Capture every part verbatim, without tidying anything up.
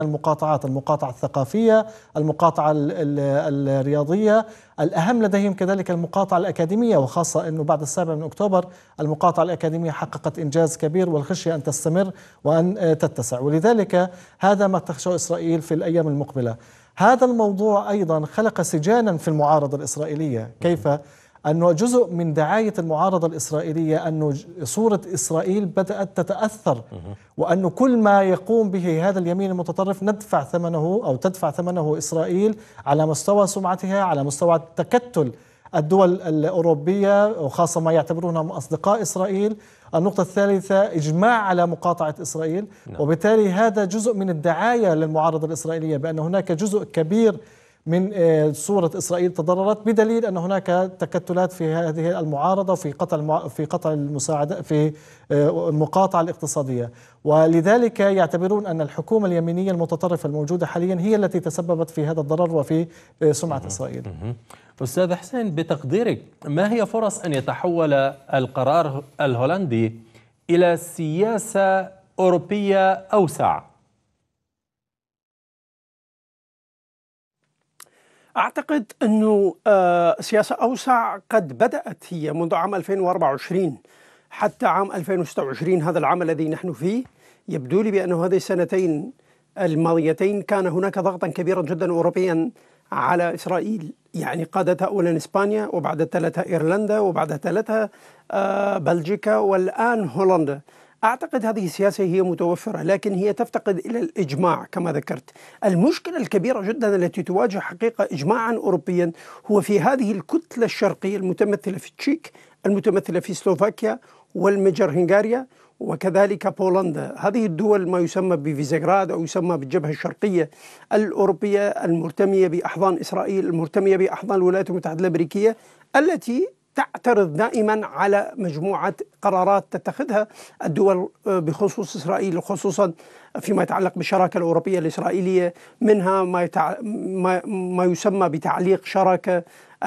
المقاطعات، المقاطعة الثقافية، المقاطعة الرياضية، الأهم لديهم كذلك المقاطعة الأكاديمية، وخاصة أنه بعد السابع من أكتوبر المقاطعة الأكاديمية حققت إنجاز كبير والخشية أن تستمر وأن تتسع، ولذلك هذا ما تخشى إسرائيل في الأيام المقبلة. هذا الموضوع أيضا خلق سجانا في المعارضة الإسرائيلية. كيف؟ أنه جزء من دعاية المعارضة الإسرائيلية أنه صورة إسرائيل بدأت تتأثر، وأنه كل ما يقوم به هذا اليمين المتطرف ندفع ثمنه أو تدفع ثمنه إسرائيل على مستوى سمعتها، على مستوى تكتل الدول الأوروبية وخاصة ما يعتبرونهم أصدقاء إسرائيل. النقطة الثالثة إجماع على مقاطعة إسرائيل، وبالتالي هذا جزء من الدعاية للمعارضة الإسرائيلية بأن هناك جزء كبير من صورة إسرائيل تضررت، بدليل أن هناك تكتلات في هذه المعارضة في قطع في قطع المساعدة في المقاطعة الاقتصادية، ولذلك يعتبرون أن الحكومة اليمينية المتطرفة الموجودة حاليا هي التي تسببت في هذا الضرر وفي سمعة إسرائيل. أستاذ حسين، بتقديرك ما هي فرص أن يتحول القرار الهولندي إلى سياسة أوروبية أوسع؟ أعتقد أنه سياسة أوسع قد بدأت هي منذ عام ألفين وأربعة وعشرين حتى عام ألفين وستة وعشرين، هذا العام الذي نحن فيه. يبدو لي بأن هذه السنتين الماضيتين كان هناك ضغطا كبيرا جدا أوروبيا على إسرائيل، يعني قادتها أولا إسبانيا وبعد تلتها إيرلندا وبعد تلتها بلجيكا والآن هولندا. أعتقد هذه السياسة هي متوفرة، لكن هي تفتقد إلى الإجماع كما ذكرت. المشكلة الكبيرة جدا التي تواجه حقيقة إجماعا أوروبيا هو في هذه الكتلة الشرقية المتمثلة في التشيك، المتمثلة في سلوفاكيا والمجر هنغاريا وكذلك بولندا. هذه الدول ما يسمى بفيزيغراد أو يسمى بالجبهة الشرقية الأوروبية المرتمية بأحضان إسرائيل، المرتمية بأحضان الولايات المتحدة الأمريكية، التي تعترض دائما على مجموعة قرارات تتخذها الدول بخصوص إسرائيل، خصوصا فيما يتعلق بالشراكة الأوروبية الإسرائيلية، منها ما, يتع... ما... ما يسمى بتعليق شراكة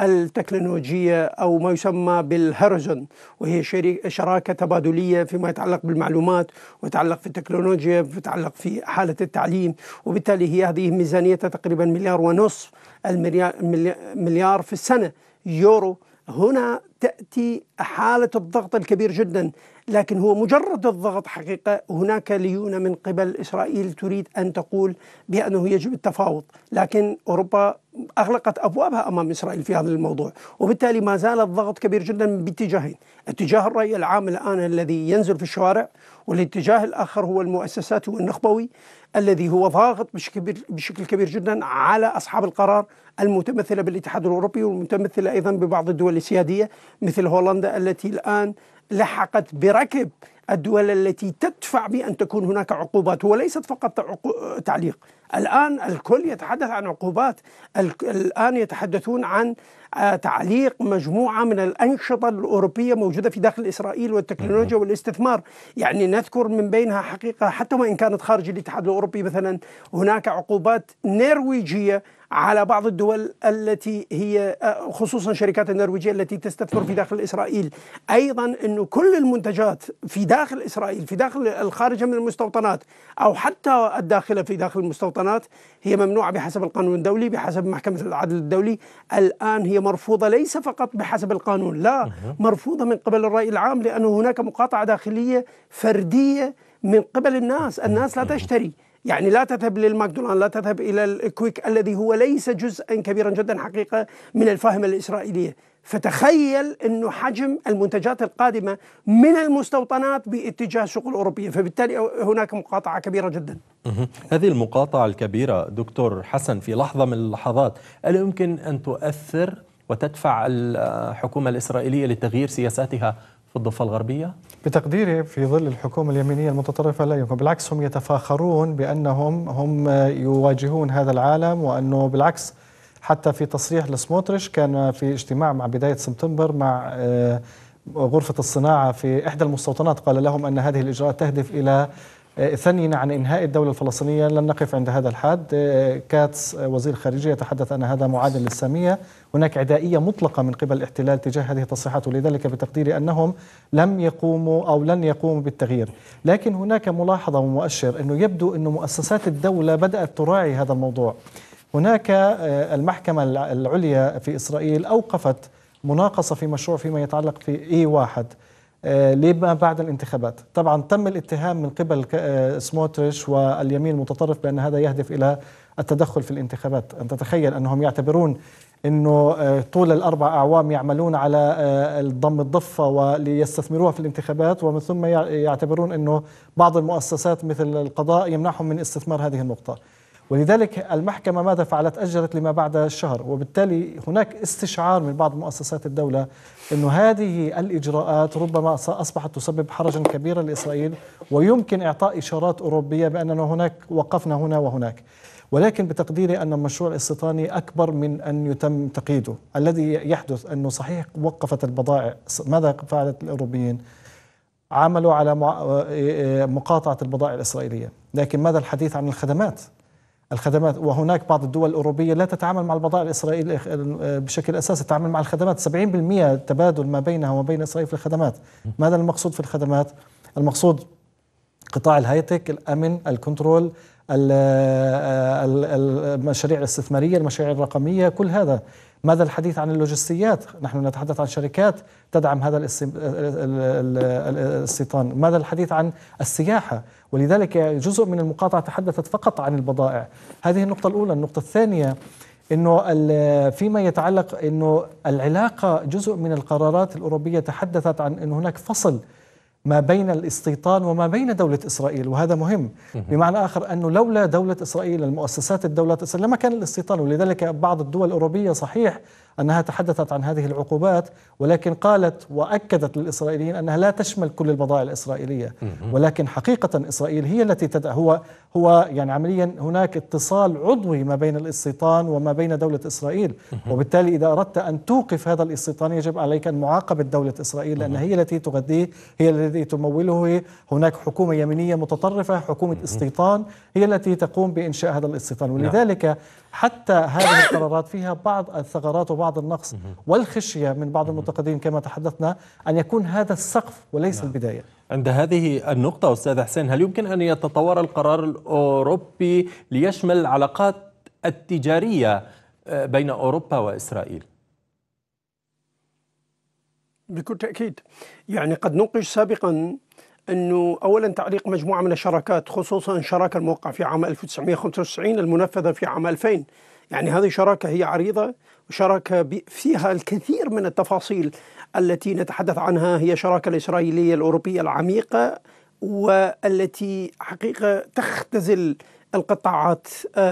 التكنولوجية أو ما يسمى بالهوريزون، وهي شراكة تبادلية فيما يتعلق بالمعلومات ويتعلق في التكنولوجيا ويتعلق في حالة التعليم. وبالتالي هي هذه ميزانيتها تقريبا مليار ونصف المليار مليار في السنة يورو. هنا تأتي حالة الضغط الكبير جدا، لكن هو مجرد الضغط حقيقة. هناك ليونة من قبل إسرائيل تريد أن تقول بأنه يجب التفاوض، لكن أوروبا أغلقت أبوابها أمام إسرائيل في هذا الموضوع، وبالتالي ما زال الضغط كبير جدا باتجاهين: اتجاه الرأي العام الآن الذي ينزل في الشوارع، والاتجاه الآخر هو المؤسسات والنخبوي الذي هو ضاغط بشكل كبير جدا على أصحاب القرار المتمثلة بالاتحاد الأوروبي والمتمثلة أيضا ببعض الدول السيادية مثل هولندا التي الآن لحقت بركب الدول التي تدفع بأن تكون هناك عقوبات، وليست فقط تعليق. الآن الكل يتحدث عن عقوبات، الآن يتحدثون عن تعليق مجموعة من الأنشطة الأوروبية موجودة في داخل إسرائيل والتكنولوجيا والاستثمار. يعني نذكر من بينها حقيقة حتى وإن كانت خارج الاتحاد الأوروبي، مثلا هناك عقوبات نرويجية على بعض الدول التي هي خصوصا شركات النرويجية التي تستثمر في داخل إسرائيل. أيضا أنه كل المنتجات في داخل إسرائيل في داخل الخارجة من المستوطنات أو حتى الداخلة في داخل المستوطنات هي ممنوعة بحسب القانون الدولي، بحسب محكمة العدل الدولي. الآن هي مرفوضة ليس فقط بحسب القانون، لا، مرفوضة من قبل الرأي العام، لأنه هناك مقاطعة داخلية فردية من قبل الناس. الناس لا تشتري، يعني لا تذهب للماكدونالد، لا تذهب إلى الكويك الذي هو ليس جزءا كبيرا جدا حقيقة من الفاهمة الإسرائيلية. فتخيل أنه حجم المنتجات القادمة من المستوطنات باتجاه السوق الأوروبية، فبالتالي هناك مقاطعة كبيرة جدا. هذه المقاطعة الكبيرة دكتور حسن في لحظة من اللحظات ألا يمكن أن تؤثر وتدفع الحكومة الإسرائيلية لتغيير سياساتها في الضفة الغربية؟ بتقديري في ظل الحكومة اليمينية المتطرفة لا يمكن، بالعكس هم يتفاخرون بأنهم هم يواجهون هذا العالم، وأنه بالعكس حتى في تصريح لسموتريش كان في اجتماع مع بداية سبتمبر مع غرفة الصناعة في إحدى المستوطنات قال لهم أن هذه الإجراءات تهدف إلى ثنينا عن إنهاء الدولة الفلسطينية، لن نقف عند هذا الحد. كاتس وزير الخارجية يتحدث أن هذا معادل للسامية، هناك عدائية مطلقة من قبل الاحتلال تجاه هذه التصريحات، ولذلك بتقديري أنهم لم يقوموا أو لن يقوموا بالتغيير. لكن هناك ملاحظة ومؤشر أنه يبدو أن مؤسسات الدولة بدأت تراعي هذا الموضوع. هناك المحكمة العليا في إسرائيل أوقفت مناقصة في مشروع فيما يتعلق في إي واحد لما بعد الانتخابات. طبعا تم الاتهام من قبل سموتريش واليمين المتطرف بأن هذا يهدف إلى التدخل في الانتخابات. أن تتخيل أنهم يعتبرون أنه طول الأربع أعوام يعملون على ضم الضفة وليستثمروها في الانتخابات، ومن ثم يعتبرون أنه بعض المؤسسات مثل القضاء يمنعهم من استثمار هذه النقطة. ولذلك المحكمة ماذا فعلت؟ أجلت لما بعد الشهر، وبالتالي هناك استشعار من بعض مؤسسات الدولة أن هذه الإجراءات ربما أصبحت تسبب حرجا كبيرا لإسرائيل، ويمكن إعطاء إشارات أوروبية بأننا هناك وقفنا هنا وهناك. ولكن بتقديري أن المشروع الاستيطاني أكبر من أن يتم تقييده. الذي يحدث أنه صحيح وقفت البضائع، ماذا فعلت الأوروبيين؟ عملوا على مقاطعة البضائع الإسرائيلية، لكن ماذا الحديث عن الخدمات؟ الخدمات، وهناك بعض الدول الأوروبية لا تتعامل مع البضائع الإسرائيلية بشكل أساسي، تتعامل مع الخدمات. سبعين بالمئة تبادل ما بينها وبين إسرائيل في الخدمات. ماذا المقصود في الخدمات؟ المقصود قطاع الهايتك، الأمن، الكنترول، المشاريع الاستثمارية، المشاريع الرقمية، كل هذا. ماذا الحديث عن اللوجستيات؟ نحن نتحدث عن شركات تدعم هذا الاستيطان. ماذا الحديث عن السياحة؟ ولذلك جزء من المقاطعة تحدثت فقط عن البضائع. هذه النقطة الأولى. النقطة الثانية أنه فيما يتعلق أنه العلاقة، جزء من القرارات الأوروبية تحدثت عن أن هناك فصل ما بين الاستيطان وما بين دولة إسرائيل، وهذا مهم. بمعنى آخر أنه لولا دولة إسرائيل، المؤسسات الدولة إسرائيل، لما كان الاستيطان. ولذلك بعض الدول الأوروبية صحيح أنها تحدثت عن هذه العقوبات، ولكن قالت وأكدت للإسرائيليين أنها لا تشمل كل البضائع الإسرائيلية. ولكن حقيقة إسرائيل هي التي تدع هو هو يعني عمليا هناك اتصال عضوي ما بين الاستيطان وما بين دولة إسرائيل. وبالتالي إذا أردت أن توقف هذا الاستيطان يجب عليك أن معاقبة دولة إسرائيل، لأن هي التي تغذيه، هي التي تموله. هناك حكومة يمينية متطرفة، حكومة استيطان، هي التي تقوم بإنشاء هذا الاستيطان. ولذلك حتى هذه القرارات فيها بعض الثغرات وبعض النقص والخشية من بعض المنتقدين كما تحدثنا أن يكون هذا السقف وليس نعم. البداية. عند هذه النقطة أستاذ حسين، هل يمكن أن يتطور القرار الأوروبي ليشمل العلاقات التجارية بين أوروبا وإسرائيل؟ بكل تأكيد. يعني قد نوقش سابقا أنه أولا تعليق مجموعة من الشراكات، خصوصا شراكة الموقع في عام ألف وتسعمئة وخمسة وتسعين المنفذة في عام ألفين. يعني هذه شراكة هي عريضة وشراكة فيها الكثير من التفاصيل التي نتحدث عنها. هي شراكة الإسرائيلية الأوروبية العميقة، والتي حقيقة تختزل القطاعات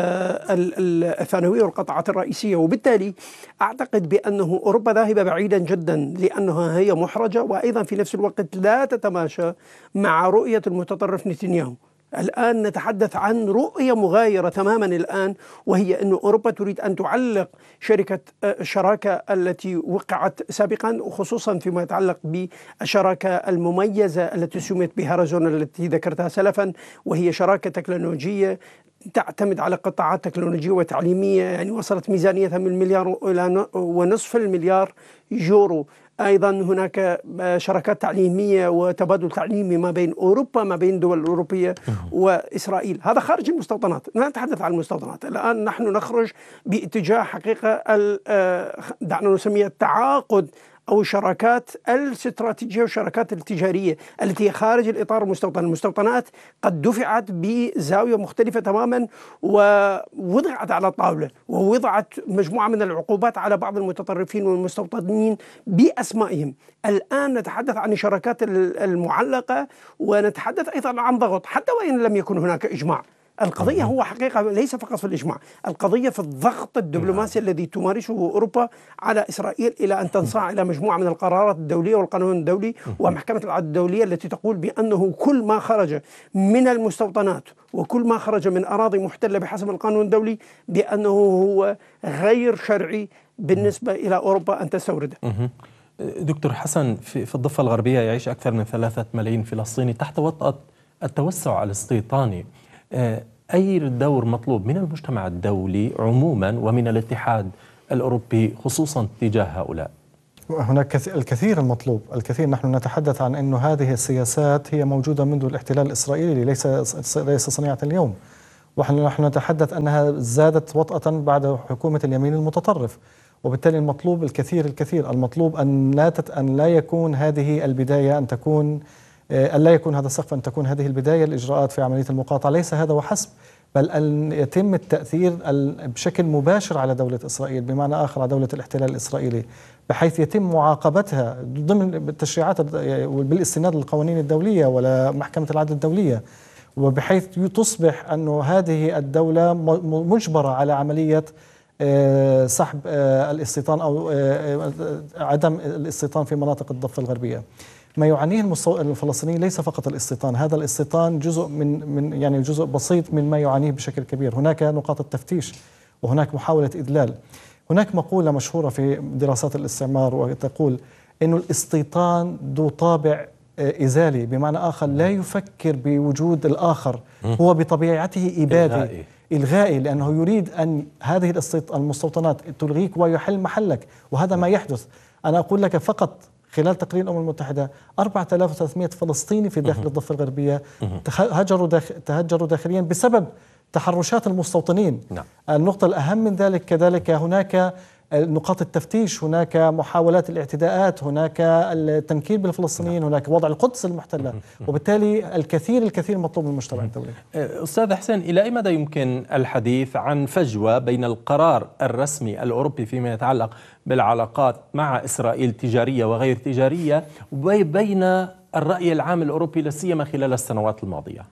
الثانوية والقطاعات الرئيسية. وبالتالي أعتقد بأنه أوروبا ذاهبة بعيدا جدا، لأنها هي محرجة، وأيضا في نفس الوقت لا تتماشى مع رؤية المتطرف نتنياهو. الآن نتحدث عن رؤية مغايرة تماما الآن، وهي أن أوروبا تريد أن تعلق شركة الشراكة التي وقعت سابقا، وخصوصا فيما يتعلق بالشراكة المميزة التي سميت بهارزون التي ذكرتها سلفا، وهي شراكة تكنولوجية تعتمد على قطاعات تكنولوجية وتعليمية. يعني وصلت ميزانيتها من مليار إلى ونصف المليار يورو. أيضا هناك شراكات تعليمية وتبادل تعليمي ما بين أوروبا، ما بين الدول الأوروبية وإسرائيل. هذا خارج المستوطنات، لا نتحدث عن المستوطنات. الآن نحن نخرج باتجاه حقيقة دعنا نسميها التعاقد أو الشراكات الاستراتيجية والشراكات التجارية التي هي خارج الإطار المستوطن. المستوطنات قد دفعت بزاوية مختلفة تماما ووضعت على الطاولة، ووضعت مجموعة من العقوبات على بعض المتطرفين والمستوطنين بأسمائهم. الآن نتحدث عن الشراكات المعلقة، ونتحدث أيضا عن ضغط حتى وإن لم يكن هناك إجماع. القضية هو حقيقة ليس فقط في الإجماع، القضية في الضغط الدبلوماسي الذي تمارسه أوروبا على إسرائيل إلى أن تنصاع إلى مجموعة من القرارات الدولية والقانون الدولي ومحكمة العدل الدولية التي تقول بأنه كل ما خرج من المستوطنات وكل ما خرج من أراضي محتلة بحسب القانون الدولي بأنه هو غير شرعي بالنسبة إلى أوروبا أن تستورده. دكتور حسن، في الضفة الغربية يعيش أكثر من ثلاثة ملايين فلسطيني تحت وطأة التوسع الاستيطاني، أي دور مطلوب من المجتمع الدولي عموما ومن الاتحاد الأوروبي خصوصا تجاه هؤلاء؟ هناك الكثير المطلوب، الكثير. نحن نتحدث عن أن هذه السياسات هي موجودة منذ الاحتلال الإسرائيلي، ليس ليس صنيعة اليوم. ونحن نتحدث أنها زادت وطأة بعد حكومة اليمين المتطرف، وبالتالي المطلوب الكثير الكثير. المطلوب أن لا تت أن لا يكون هذه البداية أن تكون أن لا يكون هذا السقف، أن تكون هذه البداية الإجراءات في عملية المقاطعة. ليس هذا وحسب، بل أن يتم التأثير بشكل مباشر على دولة إسرائيل، بمعنى آخر على دولة الاحتلال الإسرائيلي، بحيث يتم معاقبتها ضمن التشريعات بالاستناد للقوانين الدولية ولا محكمة العدل الدولية، وبحيث تصبح أن هذه الدولة مجبرة على عملية سحب الاستيطان أو عدم الاستيطان في مناطق الضفة الغربية. ما يعنيه الفلسطينيين ليس فقط الاستيطان، هذا الاستيطان جزء من من يعني جزء بسيط من ما يعانيه بشكل كبير. هناك نقاط التفتيش، وهناك محاولة إذلال. هناك مقولة مشهورة في دراسات الاستعمار وتقول إنه الاستيطان ذو طابع إزالي، بمعنى آخر لا يفكر بوجود الآخر، هو بطبيعته إبادي إلغائي, إلغائي لأنه يريد أن هذه المستوطنات تلغيك ويحل محلك، وهذا ما يحدث. أنا أقول لك فقط خلال تقرير الأمم المتحدة أربعة آلاف وثلاثمئة فلسطيني في داخل الضفة الغربية تهجروا داخل تهجروا داخليا بسبب تحرشات المستوطنين. نعم. النقطة الأهم من ذلك كذلك هناك نقاط التفتيش، هناك محاولات الاعتداءات، هناك التنكيل بالفلسطينيين، هناك وضع القدس المحتلة، وبالتالي الكثير الكثير مطلوب من المجتمع الدولي. أستاذ حسين، إلى أي مدى يمكن الحديث عن فجوة بين القرار الرسمي الأوروبي فيما يتعلق بالعلاقات مع إسرائيل تجارية وغير تجارية وبين الرأي العام الأوروبي لا سيما خلال السنوات الماضية؟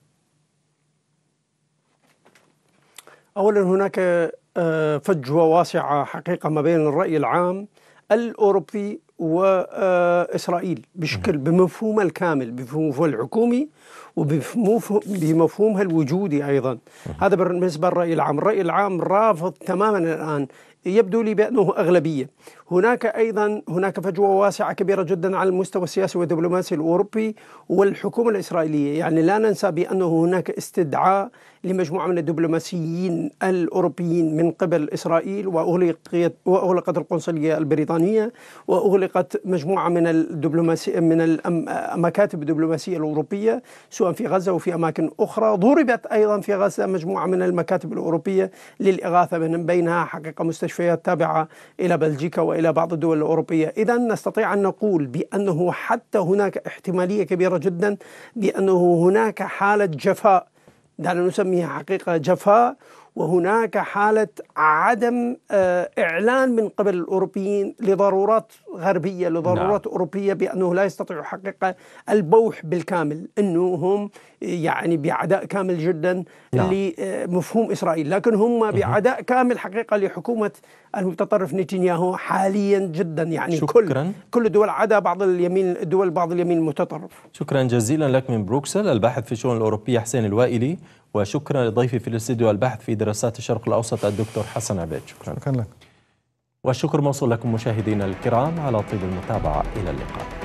أولا هناك فجوة واسعة حقيقة ما بين الرأي العام الأوروبي وإسرائيل بشكل بمفهومها الكامل، بمفهومها الحكومي وبمفهومها الوجودي أيضا. هذا بالنسبة للرأي العام. الرأي العام رافض تماما الآن، يبدو لي بأنه أغلبية. هناك أيضا هناك فجوة واسعة كبيرة جدا على المستوى السياسي والدبلوماسي الأوروبي والحكومة الإسرائيلية. يعني لا ننسى بأنه هناك استدعاء لمجموعة من الدبلوماسيين الأوروبيين من قبل إسرائيل، وأغلقت وأغلقت القنصلية البريطانية، وأغلقت مجموعة من الدبلوماسي من المكاتب الدبلوماسية الأوروبية سواء في غزة وفي أماكن أخرى. ضربت أيضا في غزة مجموعة من المكاتب الأوروبية للإغاثة، من بينها حقيقة مستشفيات تابعة إلى بلجيكا وإلى بعض الدول الأوروبية. إذا نستطيع أن نقول بأنه حتى هناك احتمالية كبيرة جدا بأنه هناك حالة جفاء، دعنا نسميها حقيقة جفاء، وهناك حالة عدم إعلان من قبل الأوروبيين لضرورات غربية، لضرورات نعم. أوروبية، بأنه لا يستطيعوا حقيقة البوح بالكامل، أنه هم يعني بعداء كامل جدا نعم. لمفهوم إسرائيل، لكن هم بعداء كامل حقيقة لحكومة المتطرف نتنياهو حاليا جدا. يعني شكراً. كل كل الدول عدا بعض اليمين، الدول بعض اليمين المتطرف. شكرا جزيلا لك من بروكسل الباحث في الشؤون الأوروبية حسين الوائلي، وشكرا لضيفي في الاستديو الباحث في دراسات الشرق الأوسط الدكتور حسن عبيد. شكرا. شكرا لك. والشكر موصول لكم مشاهدينا الكرام على طيب المتابعة. إلى اللقاء.